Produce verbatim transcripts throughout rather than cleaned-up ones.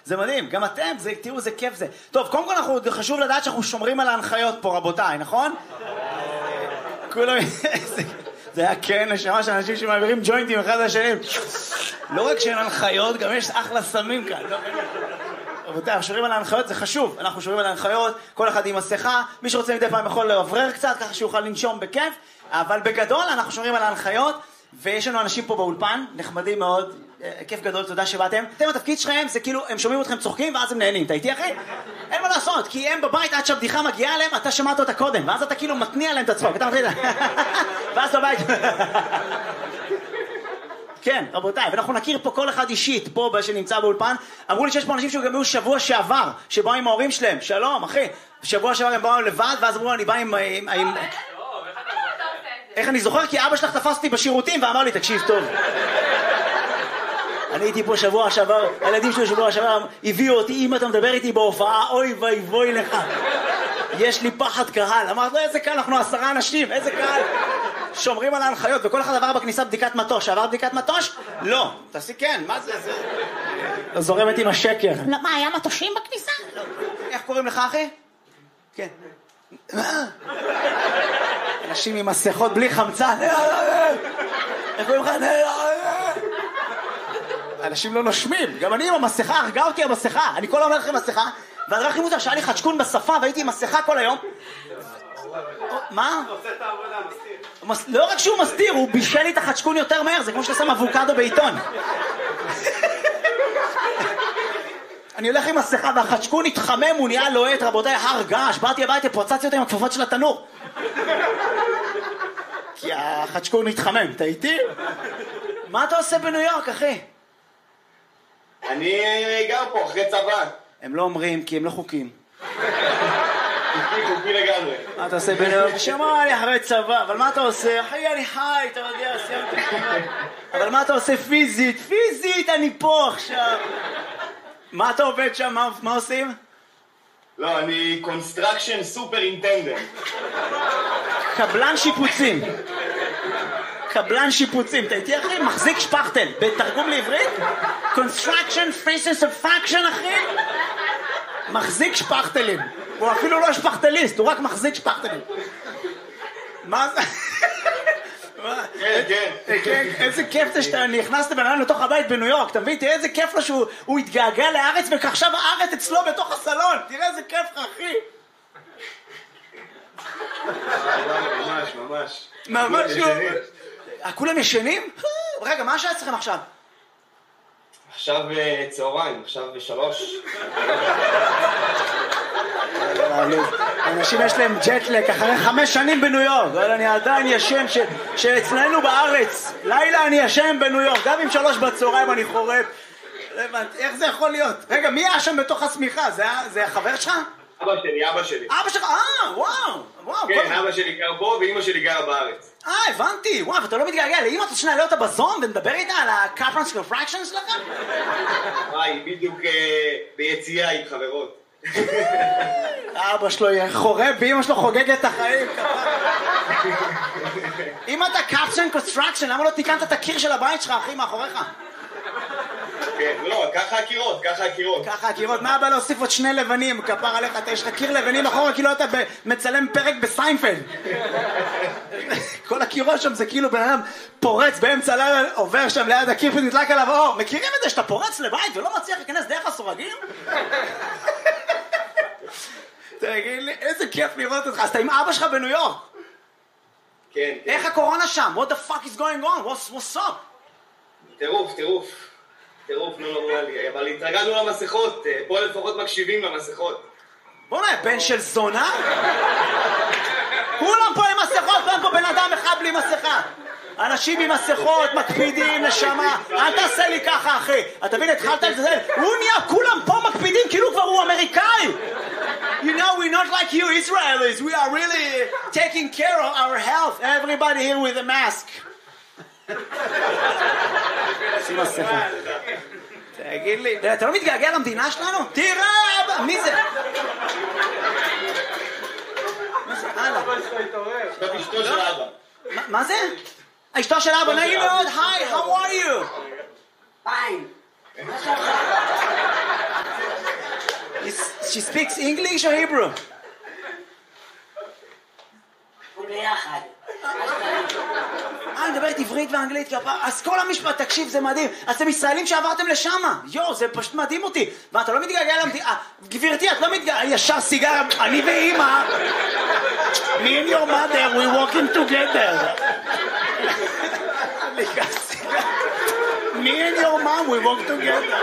זה מדהים, גם אתם, זה, תראו, זה כיף זה. טוב, קודם כל אנחנו, חשוב לדעת שאנחנו שומרים על ההנחיות פה, רבותיי, נכון? כולם, זה היה כן, נשמה של אנשים שמעבירים ג'וינטים אחד לשנים. לא רק שאין הנחיות, גם יש אחלה סמים כאן. רבותיי, אנחנו שומרים על ההנחיות, זה חשוב. אנחנו שומרים על ההנחיות, כל אחד עם מסכה, מי שרוצה מדי פעם יכול לעברר קצת, ככה שיוכל לנשום בכיף, אבל בגדול אנחנו שומרים על ההנחיות, ויש לנו אנשים פה באולפן, נחמדים מאוד, כיף גדול, תודה שבאתם. אתם, התפקיד שלכם זה כאילו, הם שומעים אתכם צוחקים ואז הם נהנים. אתה איתי אחי? אין מה לעשות, כי הם בבית עד שהבדיחה מגיעה אליהם, אתה שמעת אותה קודם, ואז אתה כאילו מתניע להם את הצחוק, אתה מתחיל, ואז בבית. כן, רבותיי, ואנחנו נכיר פה כל אחד אישית, פה שנמצא באולפן. אמרו לי שיש פה אנשים שגם היו שבוע שעבר, שבאו עם ההורים שלהם. שלום, אחי. שבוע שעבר הם באו לבד, ואז אמרו, אני בא עם... איך אני זוכר? כי אבא שלך תפסתי בשירותים ואמר לי, תקשיב טוב. אני הייתי פה שבוע שעבר, הילדים שלי שבוע שעבר הביאו אותי, אם אתה מדבר איתי בהופעה, אוי ואי ואי לך. יש לי פחד קהל. אמרת לו, איזה קהל, אנחנו עשרה אנשים, איזה קהל. שומרים על ההנחיות, וכל אחד עבר בכניסה בדיקת מטוש. עבר בדיקת מטוש? לא. תעשי כן, מה זה? זה... זורמת עם השקר. לא, מה, היה מטושים בכניסה? איך קוראים לך, אחי? כן. אנשים עם מסכות בלי חמצן. איך קוראים לך? אנשים לא נושמים. גם אני עם המסכה, הרגע אותי המסכה. אני כל אומר לכם מסכה, והדבר הכי מוזר שהיה לי חדשקון בשפה, והייתי עם מסכה כל היום. מה? הוא עושה את העבודה, מסתיר. לא רק שהוא מסתיר, הוא בישל לי את החדשקון יותר מהר, זה כמו שאתה שם אבוקדו בעיתון. אני הולך עם מסכה והחדשקון התחמם, הוא נהיה לוהט, רבותיי, הר געש, באתי הביתה, פוצצתי אותו עם הכפפות של התנור. כי החדשקון התחמם, אתה איתי? מה אתה עושה בניו יורק, אחי? אני גר פה אחרי צבא. הם לא אומרים, כי הם לא חוקים. חוקי, חוקי לגמרי. מה אתה עושה בניו יורק? שמע, אני אחרי צבא, אבל מה אתה עושה? אחי, אני חי, אתה יודע, סיימתי. אבל מה אתה עושה פיזית? פיזית, אני פה עכשיו. מה אתה עובד שם? מה, מה עושים? לא, אני construction superintendent. קבלן שיפוצים. קבלן שיפוצים. אתה איתי אחי? מחזיק שפכטל. בתרגום לעברית? construction faces of faction אחי? מחזיק שפכטלים. הוא אפילו לא שפכטליסט, הוא רק מחזיק שפכטלים. מה זה? כן, כן. כן, איזה כיף זה שאתה נכנסת בן אדם לתוך הבית בניו יורק, אתה מבין? תראה איזה כיף לו שהוא התגעגע לארץ וכעכשיו הארץ אצלו בתוך הסלון. תראה איזה כיף לך, אחי. ממש, ממש. ממש לא. כולם ישנים? רגע, מה השעה אצלכם עכשיו? עכשיו צהריים, עכשיו בשלוש. אנשים יש להם ג'טלק אחרי חמש שנים בניו יורק, אבל אני עדיין ישן שאצלנו בארץ לילה אני ישן בניו יורק, גם עם שלוש בצהריים אני חורף. איך זה יכול להיות? רגע, מי היה שם בתוך הסמיכה? זה החבר שלך? אבא שלי, אבא שלי. אבא שלך? אה, וואו, וואו. כן, אבא שלי גר פה ואמא שלי גרה בארץ. אה, הבנתי. וואו, ואתה לא מתגעגע לאמא, אתה שנעלה אותה בזום ונדבר איתה על ה-Captain's Contraction שלכם? היי, בדיוק ביציאה עם חברות. אבא שלו חורב ואמא שלו חוגגת את החיים. אם אתה Captain's Construction, למה לא תיקנת את הקיר של הבית שלך, אחי, מאחוריך? כן, לא, ככה הקירות, ככה הקירות. ככה הקירות, מה הבא להוסיף עוד שני לבנים, כפר עליך, אתה יש לך קיר לבנים אחורה, כאילו אתה מצלם פרק בסיינפלד. כל הקירות שם זה כאילו בן אדם פורץ באמצע לילה, עובר שם ליד הקיר ונדלק עליו אור. מכירים את זה שאתה פורץ לבית ולא מצליח להיכנס דרך הסורגים? תגיד לי, איזה כיף לראות אותך. אז אתה עם אבא שלך בניו יורק. כן. איך הקורונה שם? What the fuck is going on? What's, what's up? טירוף, טירוף. טירוף, לא נורמלי, אבל התרגלנו למסכות, פה לפחות מקשיבים למסכות. בוא'נה, בן של זונה? כולם פה עם מסכות, ואין פה בן אדם אחד בלי מסכה. אנשים עם מסכות, מקפידים, נשמה. אל תעשה לי ככה, אחי. אתה מבין, התחלת את זה, הוא נהיה, כולם פה מקפידים, כאילו כבר הוא אמריקאי. You know, we're not like you Israelis. We are really taking care of our health. Everybody here with a mask. שים מסכה. תגיד לי, אתה לא מתגעגע למדינה שלנו? תראה, מי זה? מה זה? הלאה. זאת אשתו של אבא. מה זה? אשתו של אבא, נגיד מאוד, היי, how are you? Fine. She speaks English or Hebrew? ביחד. אה, אני מדברת עברית ואנגלית, אז כל המשפט, תקשיב, זה מדהים. אז אתם ישראלים שעברתם לשמה. יואו, זה פשוט מדהים אותי. ואתה לא מתגעגע למדינה... גברתי, את לא מתגעגע... ישר סיגר, אני ואמא. Me and your mother, we walking together. Me and your mom, we walk together.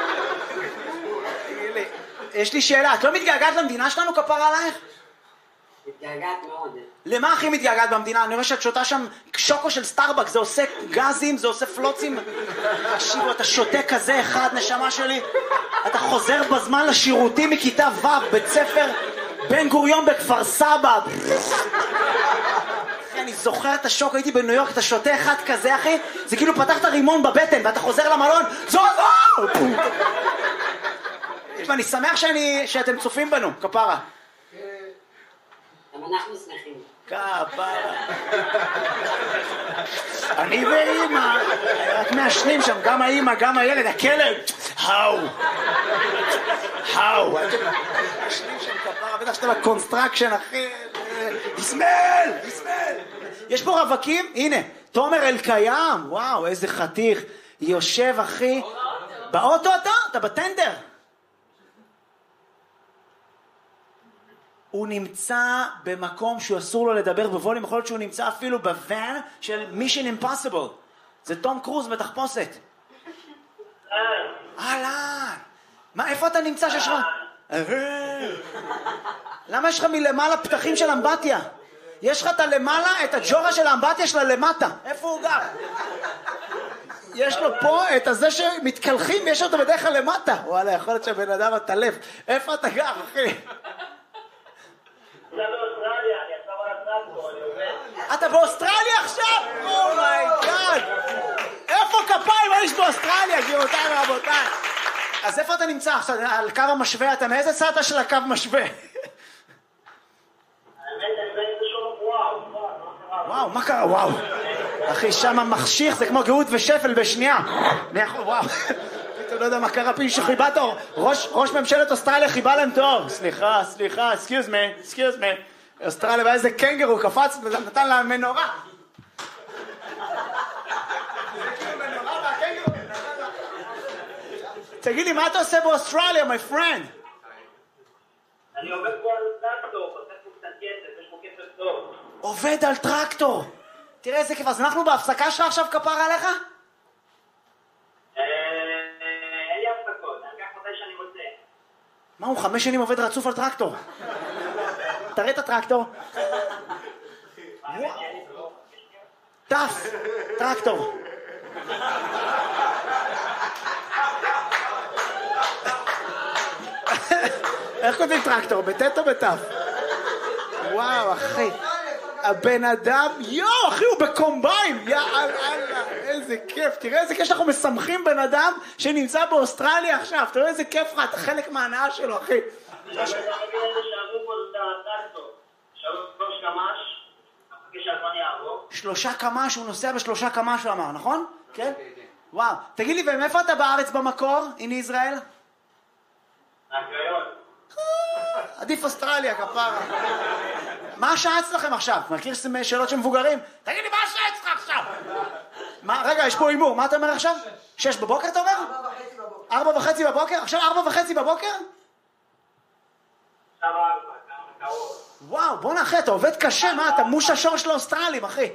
יש לי שאלה, את לא מתגעגעת למדינה שלנו, כפרה עלייך? מתגעגעת מאוד. למה הכי מתגעגעת במדינה? אני רואה שאת שותה שם שוקו של סטארבק, זה עושה גזים, זה עושה פלוצים. תקשיבו, אתה שותה כזה אחד, נשמה שלי. אתה חוזר בזמן לשירותים מכיתה ו', בית ספר בן גוריון בכפר סבא. אני זוכר את השוק, הייתי בניו יורק, אתה שותה אחד כזה, אחי, זה כאילו פתחת רימון בבטן, ואתה חוזר למלון, זו זו! ואני שמח שאני, שאתם צופים בנו, כפרה. גם אנחנו שמחים. כפרה. אני ואמא, רק מעשנים שם, גם האמא, גם הילד, הכלב. האו. האו. מעשנים שם כפרה, בטח שאתה בקונסטרקשן, אחי. יסמל, יסמל. יש פה רווקים, הנה, תומר אלקיים, וואו, איזה חתיך. יושב, אחי. באוטו אתה? אתה בטנדר. הוא נמצא במקום שהוא אסור לו לדבר בווליום, יכול להיות שהוא נמצא אפילו בוואן של Mission Impossible. זה תום קרוז בתחפושת. אהלן. מה, איפה אתה נמצא שיש לך? למה יש לך מלמעלה פתחים של אמבטיה? יש לך את הלמעלה, את הג'ורה של האמבטיה שלה למטה. איפה הוא גר? יש לו פה את הזה שמתקלחים, יש אותו בדרך כלל למטה. וואלה, יכול להיות שהבן אדם התלף. איפה אתה גר, אחי? אתה באוסטרליה עכשיו? אומייגאד! איפה כפיים האיש באוסטרליה, גבירותיי ורבותיי? אז איפה אתה נמצא עכשיו? על קו המשווה? אתה מאיזה צד של הקו משווה? וואו, מה קרה? וואו. אחי, שם מחשיך, זה כמו גאות ושפל בשנייה. וואו. אתה לא יודע מה קרה, פי שחיבה תור. ראש ממשלת אוסטרליה חיבה להם תור. סליחה, סליחה, excuse me, excuse me. אוסטרליה, ואיזה קנגרו קפץ ונתן לה מנורה. תגיד לי, מה אתה עושה באוסטרליה, my friend? אני עובד פה על טרקטור, עושה פה קצת כסף, יש פה כסף טוב. עובד על טרקטור. תראה איזה כיף, אז אנחנו בהפסקה שלך עכשיו כפרה עליך? אין לי הפסקות, אני אקח מתי שאני רוצה. מה, הוא חמש שנים עובד רצוף על טרקטור? תראה את הטרקטור. טף, טרקטור. איך כותבים טרקטור? בטט או בטף? וואו, אחי. הבן אדם, יו, אחי, הוא בקומביין. יא אללה, איזה כיף. תראה איזה כיף שאנחנו משמחים בן אדם שנמצא באוסטרליה עכשיו. תראה איזה כיף לך, אתה חלק מההנאה שלו, אחי. שלושה קמ"ש, הוא נוסע בשלושה קמ"ש, הוא אמר, נכון? כן? וואו. תגיד לי, ומאיפה אתה בארץ במקור, in ישראל? מהקריון. עדיף אוסטרליה, כפרה. מה השעה אצלכם עכשיו? מכיר שאלות של מבוגרים? תגיד לי, מה השעה אצלך עכשיו? מה, רגע, יש פה אימור, מה אתה אומר עכשיו? שש בבוקר אתה אומר? ארבע וחצי בבוקר. ארבע וחצי בבוקר? עכשיו ארבע וחצי בבוקר? עכשיו ארבע, כמה קרוב. וואו, בוא נאחי, אתה עובד קשה, מה, אתה מוש השור של האוסטרלים, אחי.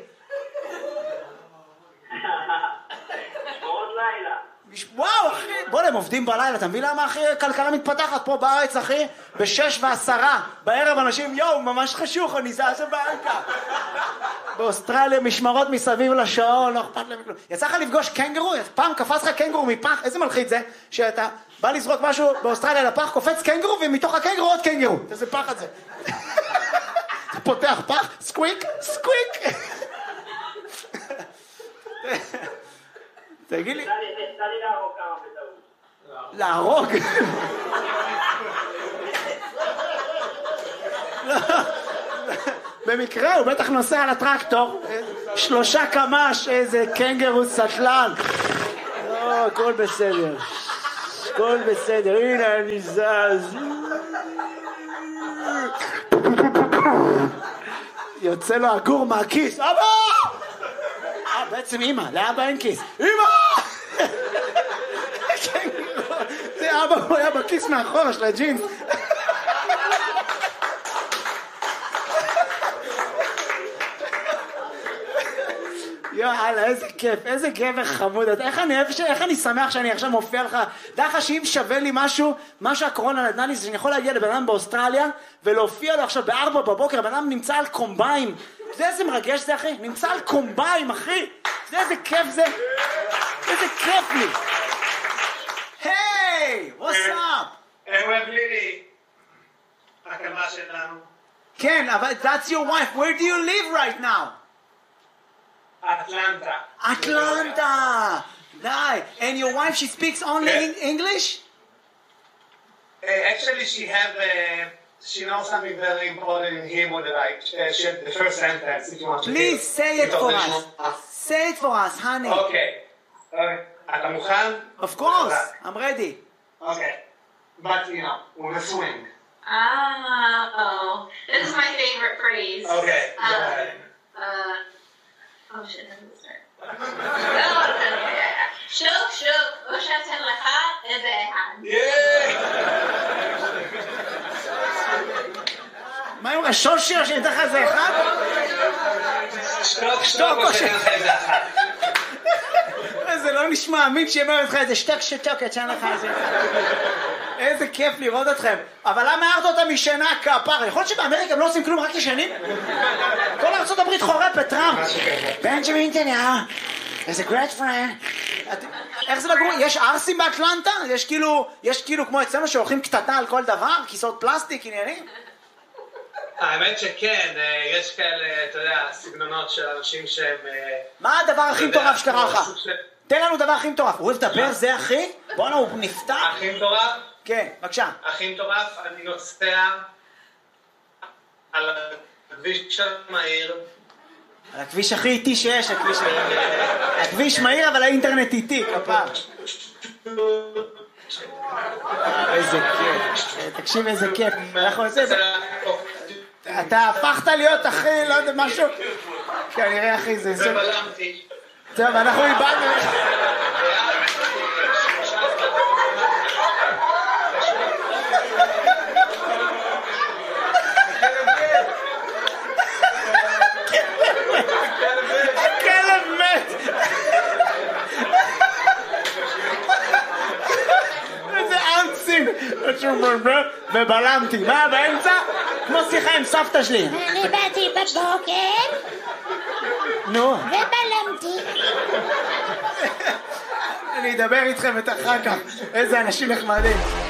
שמורות לילה. וואו, אחי, בוא, הם עובדים בלילה, אתה מבין למה, אחי, כלכלה מתפתחת פה בארץ, אחי, בשש ועשרה, בערב אנשים, יואו, ממש חשוך, אני זז שבאנקה. באוסטרליה, משמרות מסביב לשעון, לא אכפת להם כלום. יצא לך לפגוש קנגרו? פעם קפץ לך קנגרו מפח, איזה מלחיץ זה, שאתה בא לזרוק משהו באוסטרליה לפח, קופץ קנגרו, ומתוך הקנגרו עוד קנגרו. איזה פח את זה. אתה פותח פח, סקוויק, סקוויק. תגיד לי... תן לי להרוג כמה בטעות. להרוג? במקרה הוא בטח נוסע על הטרקטור, שלושה קמ"ש, איזה קנגרו סטלן. לא, הכל בסדר. הכל בסדר, הנה אני זז. יוצא לו הגור מהכיס, אבא! אה, בעצם אמא, לאבא אין כיס. אמא! זה אבא, הוא היה בכיס מאחורה של הג'ינס. יאללה, איזה כיף, איזה גבר חמוד. איך אני, איך אני שמח שאני עכשיו מופיע לך. דע לך שאם שווה לי משהו, מה שהקורונה נתנה לי, זה שאני יכול להגיע לבן אדם באוסטרליה ולהופיע לו עכשיו בארבע בבוקר, הבן אדם נמצא על קומביים. זה איזה מרגש זה, אחי? נמצא על קומביים, אחי. זה איזה כיף זה. איזה כיף לי. היי, what's up? ערב לילי. הקמה שלנו. כן, אבל that's your wife. Where do you live right now? Atlanta. Atlanta. Nice. And your wife, she speaks only Yeah. in English? Uh, actually, she have uh, she knows something very important in Hebrew that I uh, she, the first sentence. If you want to Please hear. say it for us. Say it for us, honey. Okay. Okay. אתה מוכן? Of course. I'm ready. Okay. But you know, with a swing. Oh, this is my favorite phrase. Okay. Go Um, ahead. uh, oh shit, how does it start? Oh, okay. שוק שוק, או שאתן לך איזה אחד. מה עם השושי שאני אתן לך איזה אחד? שתוק שתוק או או שאתן לך איזה אחד. זה לא נשמע אמין שיאמר לך איזה שתק שתוק, אתן לך איזה אחד. איזה כיף לראות אתכם. אבל למה הערת אותה משנה כפר? יכול להיות שבאמריקה הם לא עושים כלום, רק ישנים? כל ארצות הברית חורפת, טראמפ. בנג'מין נתניהו, איזה great friend. איך זה לגור? יש ארסים באטלנטה? יש כאילו, יש כאילו כמו אצלנו שהולכים קטטה על כל דבר? כיסאות פלסטיק, עניינים? האמת שכן, יש כאלה, אתה יודע, סגנונות של אנשים שהם... מה הדבר הכי מטורף שקרה לך? סוג של- תן לנו דבר הכי מטורף. הוא אוהב לדבר, זה אחי? בואנה, הוא נפתח? הכי מטורף? כן, בבקשה. הכי מטורף, אני נוסע על הכביש המהיר. על הכביש הכי איטי שיש, הכביש... הכביש מהיר, אבל האינטרנט איטי, כפר. איזה כיף. תקשיב איזה כיף. אנחנו עושים... אתה הפכת להיות אחי, לא יודע, משהו... כנראה אחי, זה... זה בלמתי. טוב, אנחנו איבדנו... הכלב מת! איזה אנסים! ובלמתי. מה באמצע? כמו שיחה עם סבתא שלי. אני באתי בבוקר נו. ובלמתי. אני אדבר איתכם את אחר כך. איזה אנשים נחמדים.